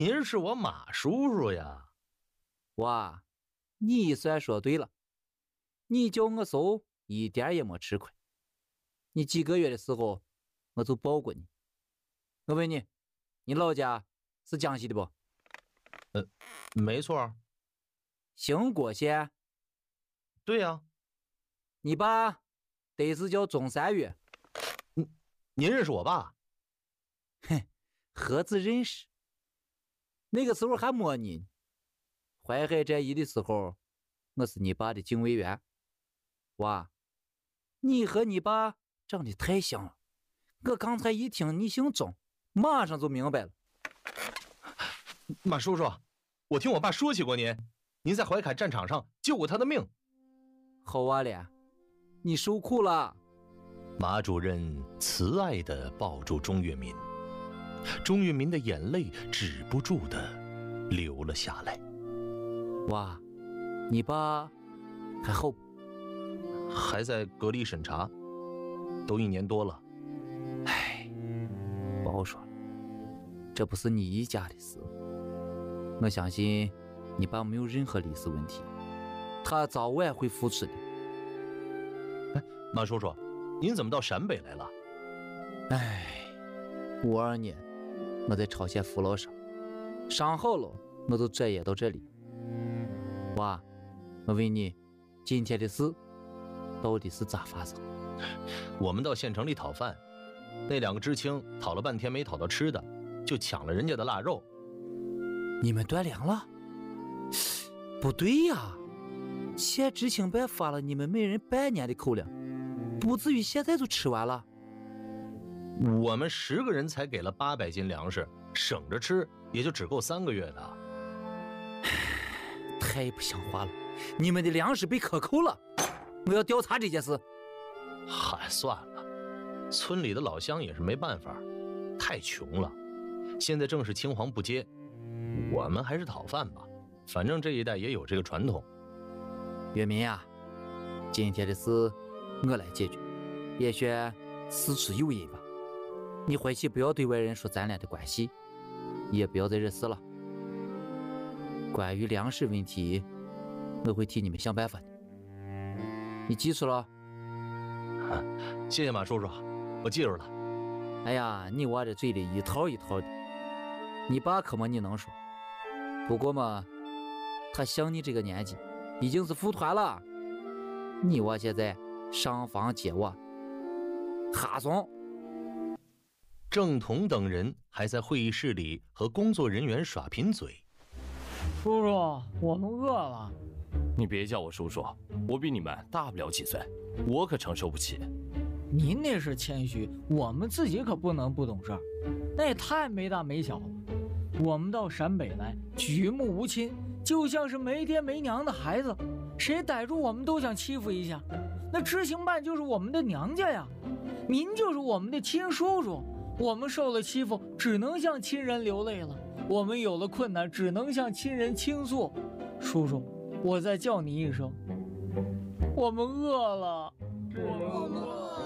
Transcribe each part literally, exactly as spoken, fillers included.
您是我马叔叔呀。 哇，你算说对了，你叫我搜一点也没吃亏。你几个月的时候我就抱过你。我问你，你老家是江西的不？ 呃，没错。 兴国县？ 对呀。 你爸得是叫钟三月。 您您认识我爸？ 哼，何止认识，那个时候还没你。淮海战役的时候，我是你爸的警卫员。哇，你和你爸长得太像了，我刚才一听你姓钟，马上就明白了。 马叔叔，我听我爸说起过您，您在淮海战场上救过他的命。 好啊了，你受苦了。 马主任慈爱地抱住钟跃民，钟跃民的眼泪止不住地流了下来。 哇，你爸还好？ 还在隔离审查，都一年多了。 唉，不好说了，这不是你一家的事。我相信你爸没有任何历史问题，他早晚会复出的。 哎，马叔叔，您怎么到陕北来了？ 唉，五二年我在朝鲜服了伤，伤好了我就转业到这里。哇，我问你，今天的事到底是咋发生？ 我们到县城里讨饭，那两个知青讨了半天没讨到吃的，就抢了人家的腊肉。 你们断粮了？不对呀，县知青办发了你们每人半年的口粮，不至于现在就吃完了。 我们十个人才给了八百斤粮食，省着吃也就只够三个月的。 太不像话了，你们的粮食被克扣了，我要调查这件事。 嗨，算了，村里的老乡也是没办法，太穷了，现在正是青黄不接，我们还是讨饭吧，反正这一代也有这个传统。 月明呀，今天的事我来解决，也选事出有因吧。你回去不要对外人说咱俩的关系，也不要再惹事了。关于粮食问题，我会替你们想办法的，你记住了？ 啊，谢谢马叔叔，我记住了。 哎呀，你娃这嘴里一套一套的，你爸可没你能说。不过嘛，他像你这个年纪已经是副团了，你娃现在上房接娃。哈怂。 郑彤等人还在会议室里和工作人员耍贫嘴。 叔叔，我们饿了。 你别叫我叔叔，我比你们大不了几岁，我可承受不起。 您那是谦虚，我们自己可不能不懂事儿，那也太没大没小了。我们到陕北来，举目无亲，就像是没爹没娘的孩子，谁逮住我们都想欺负一下。那知青办就是我们的娘家呀，您就是我们的亲叔叔，我们受了欺负，只能向亲人流泪了。我们有了困难，只能向亲人倾诉。叔叔，我再叫你一声，我们饿了，我们饿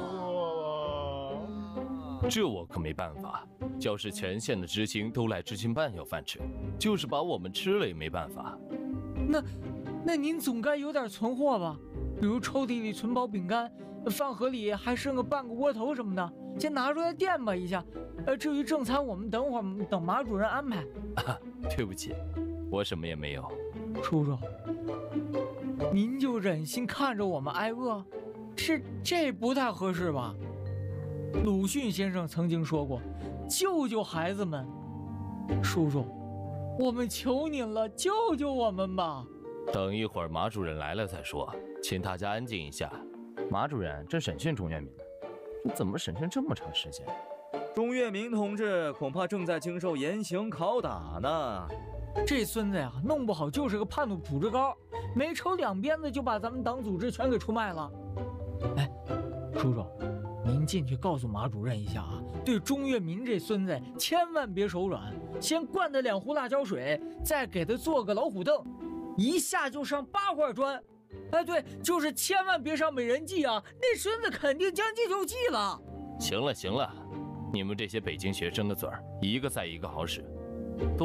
了，这我可没办法。要是全县的知青都来知青办要饭吃，就是把我们吃了也没办法。 那，那您总该有点存货吧？比如抽屉里存包饼干，饭盒里还剩个半个窝头什么的，先拿出来垫吧一下。呃，至于正餐，我们等会儿等马主任安排。 啊，对不起，我什么也没有。 叔叔，您就忍心看着我们挨饿？是这不太合适吧？鲁迅先生曾经说过，救救孩子们。叔叔，我们求您了，救救我们吧。 等一会儿马主任来了再说，请大家安静一下。马主任正审讯钟跃民呢，这怎么审讯这么长时间？ 钟跃民同志恐怕正在经受严刑拷打呢。 这孙子呀，弄不好就是个叛徒普之高，没抽两鞭子就把咱们党组织全给出卖了。哎，叔叔，您进去告诉马主任一下啊，对钟跃民这孙子千万别手软，先灌他两壶辣椒水，再给他做个老虎凳，一下就上八块砖。哎，对，就是千万别上美人计啊，那孙子肯定将计就计了。 行了行了，你们这些北京学生的嘴儿，一个赛一个好使，都